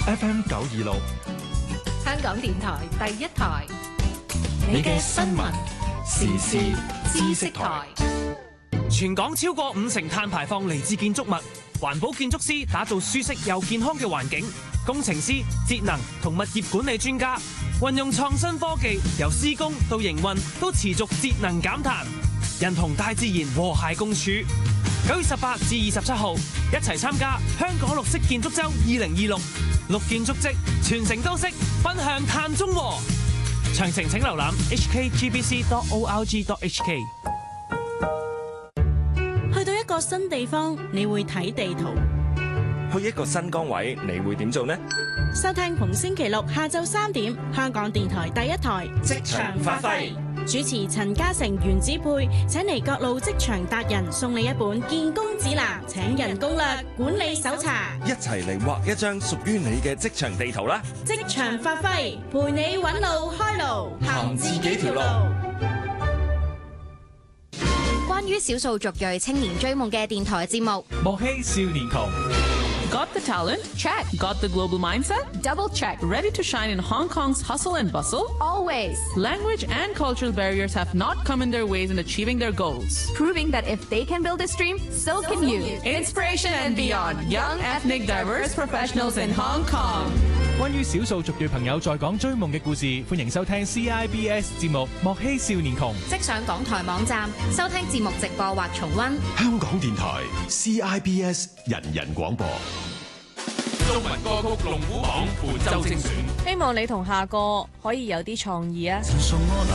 FM 926， 香港電台第一台， 你嘅新聞時事知識台。 全港超過50%碳排放嚟自建築物，環保建築師打造舒適又健康嘅環境，工程師、節能同物業管理專家運用創新科技，由施工到營運都持續節能減碳，人同大自然和諧共處。9月18至27號，一齊參加香港綠色建築周2026，綠建築跡，全城都識，奔向碳中和。詳情請瀏覽 hkgbc.org.hk。 去到一個新地方，你會睇地圖； 去一個新崗位，你會點做呢？ 收聽逢星期六下晝3點，香港電台第一台職場發揮， 主持陳嘉誠、袁子佩，請嚟各路職場達人，送你一本見工指南、請人攻略、管理手冊， 一齊嚟畫一張屬於你嘅職場地圖啦！ 職場發揮，陪你揾路開路， 行自己條路。 關於少數族裔青年追夢嘅電台節目， 莫欺少年窮。 Got the talent? Check. Got the global mindset? Double check. Ready to shine in Hong Kong's hustle and bustle? Always. Language and cultural barriers have not come in their ways in achieving their goals. Proving that if they can build a dream, so can you. Inspiration and beyond. Young, ethnic, diverse professionals in Hong Kong. 關於少數族裔朋友在港追夢嘅故事，歡迎收聽 CIBS 節目《莫欺少年窮》。 即上港台網站收聽節目直播或重溫。 香港電台 CIBS 人人廣播。 中文歌曲龍虎榜本周精選， 希望你同夏哥可以有啲創意啊！